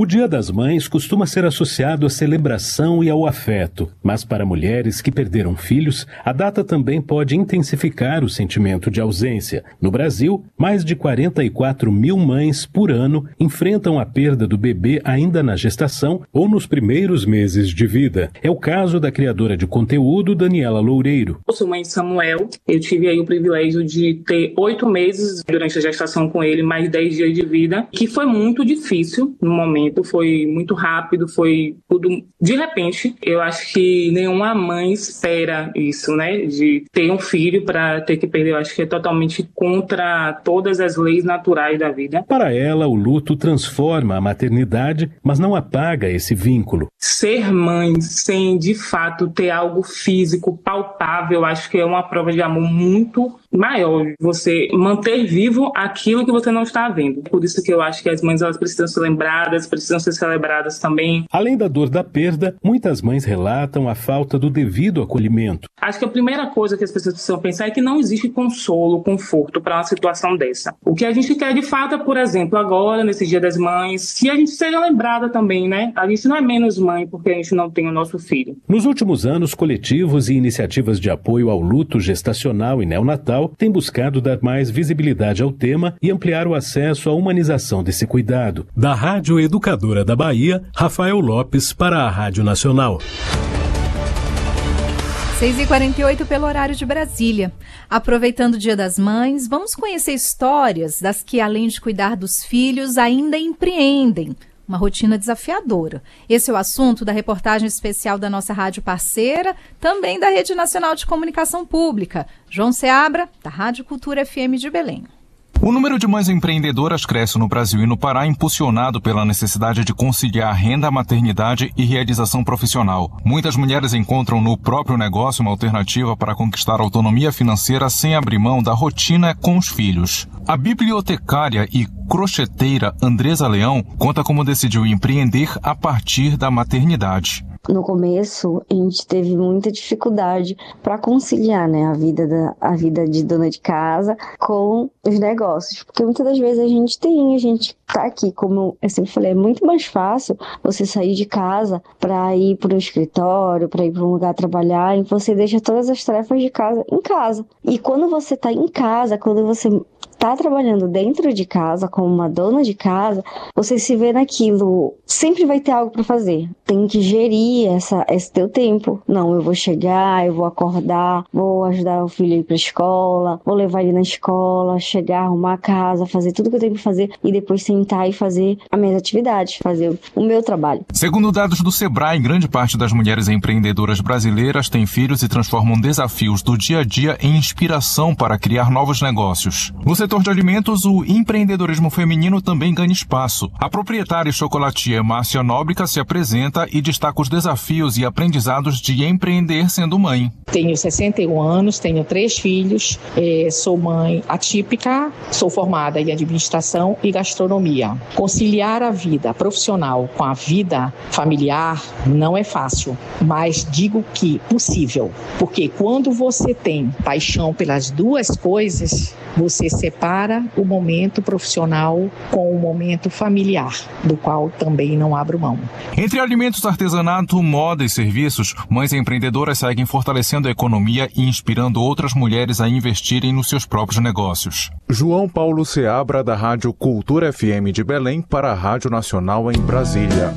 O Dia das Mães costuma ser associado à celebração e ao afeto, mas para mulheres que perderam filhos, a data também pode intensificar o sentimento de ausência. No Brasil, mais de 44 mil mães por ano enfrentam a perda do bebê ainda na gestação ou nos primeiros meses de vida. É o caso da criadora de conteúdo Daniela Loureiro. Eu sou mãe de Samuel, eu tive aí o privilégio de ter 8 meses durante a gestação com ele, mais 10 dias de vida, que foi muito difícil no momento, foi muito rápido, foi tudo de repente. Eu acho que nenhuma mãe espera isso, né, de ter um filho para ter que perder. Eu acho que é totalmente contra todas as leis naturais da vida. Para ela, o luto transforma a maternidade, mas não apaga esse vínculo. Ser mãe sem, de fato, ter algo físico, palpável, acho que é uma prova de amor muito maior. Você manter vivo aquilo que você não está vendo. Por isso que eu acho que as mães elas precisam ser lembradas, precisam ser celebradas também. Além da dor da perda, muitas mães relatam a falta do devido acolhimento. Acho que a primeira coisa que as pessoas precisam pensar é que não existe consolo, conforto para uma situação dessa. O que a gente quer de fato é, por exemplo, agora, nesse Dia das Mães, que a gente seja lembrada também, né? A gente não é menos mãe porque a gente não tem o nosso filho. Nos últimos anos, coletivos e iniciativas de apoio ao luto gestacional e neonatal têm buscado dar mais visibilidade ao tema e ampliar o acesso à humanização desse cuidado. Da Rádio Educadora da Bahia, Rafael Lopes para a Rádio Nacional. 6h48 pelo horário de Brasília. Aproveitando o Dia das Mães, vamos conhecer histórias das que, além de cuidar dos filhos, ainda empreendem. Uma rotina desafiadora. Esse é o assunto da reportagem especial da nossa rádio parceira, também da Rede Nacional de Comunicação Pública. João Seabra, da Rádio Cultura FM de Belém. O número de mães empreendedoras cresce no Brasil e no Pará, impulsionado pela necessidade de conciliar renda, maternidade e realização profissional. Muitas mulheres encontram no próprio negócio uma alternativa para conquistar autonomia financeira sem abrir mão da rotina com os filhos. A bibliotecária e crocheteira Andresa Leão conta como decidiu empreender a partir da maternidade. No começo, a gente teve muita dificuldade para conciliar, né, a vida de dona de casa com os negócios. Porque muitas das vezes a gente tá aqui, como eu sempre falei, é muito mais fácil você sair de casa para ir para o escritório, para ir para um lugar trabalhar, e você deixa todas as tarefas de casa em casa. E quando você tá em casa, quando você tá trabalhando dentro de casa, como uma dona de casa, você se vê naquilo, sempre vai ter algo para fazer. Tem que gerir esse teu tempo. Não, eu vou chegar, eu vou acordar, vou ajudar o filho a ir pra escola, vou levar ele na escola, chegar, arrumar a casa, fazer tudo que eu tenho que fazer e depois sentar e fazer as minhas atividades, fazer o meu trabalho. Segundo dados do Sebrae, grande parte das mulheres empreendedoras brasileiras têm filhos e transformam desafios do dia a dia em inspiração para criar novos negócios. No setor de alimentos, o empreendedorismo feminino também ganha espaço. A proprietária e chocolatier Márcia Nóbrega se apresenta e destaca os desafios e aprendizados de empreender sendo mãe. Tenho 61 anos, tenho 3 filhos, sou mãe atípica, sou formada em administração e gastronomia. Conciliar a vida profissional com a vida familiar não é fácil, mas digo que possível, porque quando você tem paixão pelas duas coisas, você separa o momento profissional com o momento familiar, do qual também não abro mão. Entre alimentos, artesanato, moda e serviços, mães empreendedoras seguem fortalecendo a economia e inspirando outras mulheres a investirem nos seus próprios negócios. João Paulo Seabra, da Rádio Cultura FM de Belém, para a Rádio Nacional em Brasília.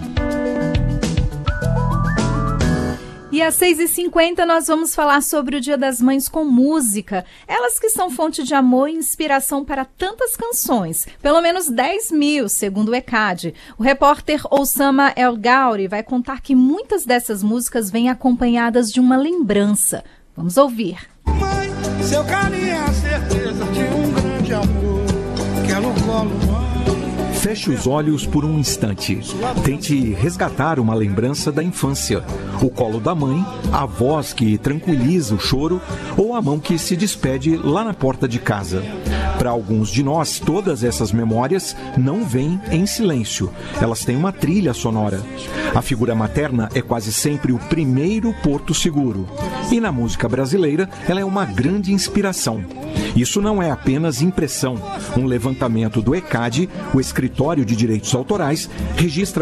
E às 6h50 nós vamos falar sobre o Dia das Mães com música. Elas que são fonte de amor e inspiração para tantas canções. Pelo menos 10 mil, segundo o ECAD. O repórter Oussama El Gauri vai contar que muitas dessas músicas vêm acompanhadas de uma lembrança. Vamos ouvir. Mãe, seu carinho é a certeza de um grande amor. Quero no colo, mãe. Feche os olhos por um instante. Tente resgatar uma lembrança da infância. O colo da mãe, a voz que tranquiliza o choro ou a mão que se despede lá na porta de casa. Para alguns de nós, todas essas memórias não vêm em silêncio. Elas têm uma trilha sonora. A figura materna é quase sempre o primeiro porto seguro. E na música brasileira, ela é uma grande inspiração. Isso não é apenas impressão. Um levantamento do ECAD, o Escritório de Direitos Autorais, registra